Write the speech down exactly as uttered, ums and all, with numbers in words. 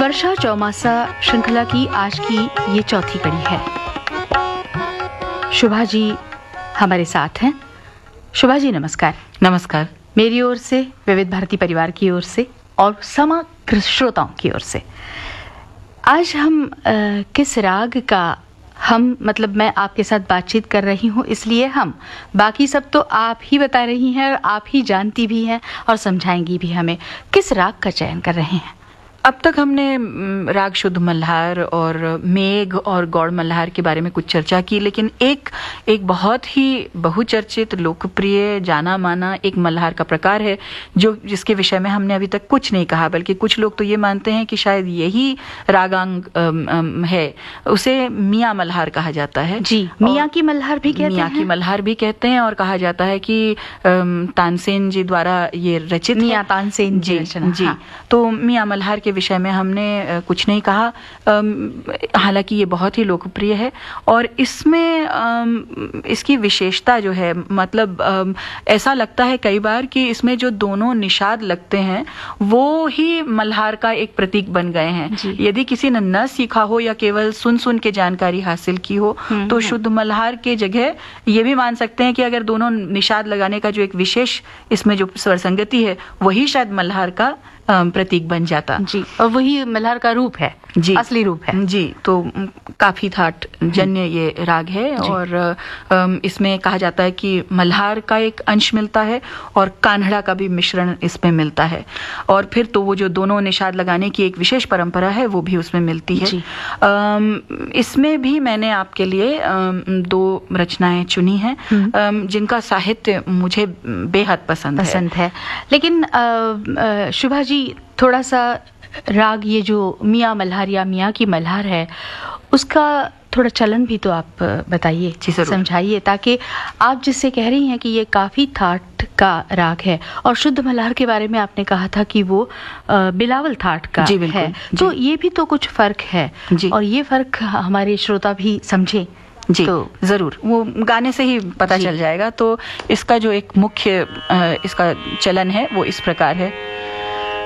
वर्षा चौमासा श्रृंखला की आज की ये चौथी कड़ी है। शुभा जी हमारे साथ हैं। शुभा जी नमस्कार। नमस्कार। मेरी ओर से, विविध भारती परिवार की ओर से और समग्र श्रोताओं की ओर से आज हम आ, किस राग का हम मतलब मैं आपके साथ बातचीत कर रही हूँ, इसलिए हम बाकी सब तो आप ही बता रही हैं और आप ही जानती भी हैं और समझाएंगी भी हमें। किस राग का चयन कर रहे हैं? अब तक हमने राग शुद्ध मल्हार और मेघ और गौड़ मल्हार के बारे में कुछ चर्चा की, लेकिन एक एक बहुत ही बहुचर्चित, लोकप्रिय, जाना माना एक मल्हार का प्रकार है जो जिसके विषय में हमने अभी तक कुछ नहीं कहा, बल्कि कुछ लोग तो ये मानते हैं कि शायद यही रागांग है। उसे मियाँ मल्हार कहा जाता है। जी, मियाँ की मल्हार भी कहते हैं। मियाँ की मल्हार भी कहते हैं और कहा जाता है कि तानसेन जी द्वारा ये रचित है। मियाँ तानसेन जी जी। हाँ। तो मियाँ मल्हार के विषय में हमने कुछ नहीं कहा, हालांकि ये बहुत ही लोकप्रिय है और इसमें इसकी विशेषता जो है, मतलब ऐसा लगता है कई बार कि इसमें जो दोनों निषाद लगते हैं वो ही मल्हार का एक प्रतीक बन गए हैं। यदि किसी ने न सीखा हो या केवल सुन सुन के जानकारी हासिल की हो तो शुद्ध मल्हार के जगह ये भी मान सकते हैं कि अगर दोनों निषाद लगाने का जो एक विशेष इसमें जो स्वर संगति है वही शायद मल्हार का प्रतीक बन जाता। जी, और वही मल्हार का रूप है। जी, असली रूप है। जी, तो काफी थाट जन्य ये राग है और इसमें कहा जाता है कि मल्हार का एक अंश मिलता है और कान्हड़ा का भी मिश्रण इसमें मिलता है और फिर तो वो जो दोनों निषाद लगाने की एक विशेष परंपरा है वो भी उसमें मिलती है। इसमें भी मैंने आपके लिए दो रचनाएं चुनी हैं जिनका साहित्य मुझे बेहद पसंद पसंद है, है। लेकिन शुभा जी थोड़ा सा राग ये जो मियाँ मल्हार या मियाँ की मल्हार है उसका थोड़ा चलन भी तो आप बताइए, समझाइए, ताकि आप जिससे कह रही हैं कि ये काफी थाट का राग है और शुद्ध मल्हार के बारे में आपने कहा था कि वो बिलावल थाट का है, तो ये भी तो कुछ फर्क है और ये फर्क हमारे श्रोता भी समझे। जी तो जरूर, वो गाने से ही पता चल जाएगा। तो इसका जो एक मुख्य इसका चलन है वो इस प्रकार है।